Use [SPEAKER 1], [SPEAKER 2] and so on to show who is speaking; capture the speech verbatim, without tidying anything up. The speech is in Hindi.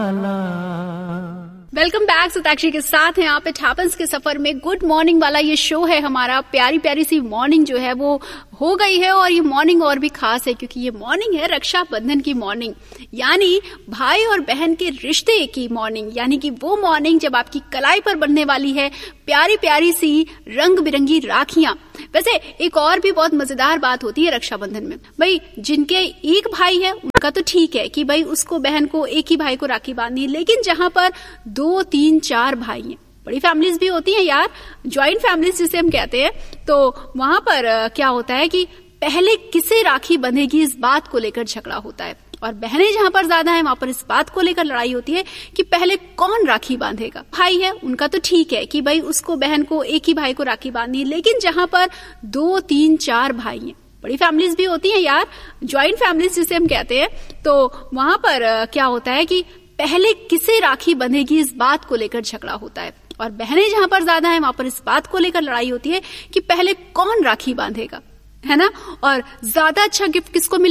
[SPEAKER 1] Welcome back. सुताक्षी के साथ हैं आप हैपेंस के सफर में। गुड मॉर्निंग वाला ये शो है हमारा। प्यारी प्यारी सी मॉर्निंग जो है वो हो गई है और ये मॉर्निंग और भी खास है क्योंकि ये मॉर्निंग है रक्षाबंधन की मॉर्निंग, यानी भाई और बहन के रिश्ते की मॉर्निंग, यानी कि वो मॉर्निंग जब आपकी कलाई पर बनने वाली है प्यारी प्यारी सी रंग बिरंगी राखियां। वैसे एक और भी बहुत मजेदार बात होती है रक्षाबंधन में, भाई जिनके एक भाई है उनका तो ठीक है कि भाई उसको बहन को एक ही भाई को राखी बांधनी है, लेकिन जहां पर दो तीन चार भाई हैं, बड़ी फैमिलीज भी होती हैं यार, ज्वाइंट फैमिलीज जिसे हम कहते हैं, तो वहां पर क्या होता है कि पहले किसे राखी बंधेगी इस बात को लेकर झगड़ा होता है। और बहनें जहां पर ज्यादा है वहां पर इस बात को लेकर लड़ाई होती है कि पहले कौन राखी बांधेगा। भाई है उनका तो ठीक है कि भाई उसको बहन को एक ही भाई को राखी बांधनी है, लेकिन जहां पर दो तीन चार भाई हैं, बड़ी फैमिलीज भी होती हैं यार, ज्वाइंट फैमिलीज जिसे हम कहते हैं, तो वहां पर क्या होता है कि पहले किसे राखी बंधेगी इस बात को लेकर झगड़ा होता है। और बहनें जहां पर ज्यादा है वहां पर इस बात को लेकर लड़ाई होती है कि पहले कौन राखी बांधेगा, है ना। और ज्यादा अच्छा गिफ्ट किसको मिले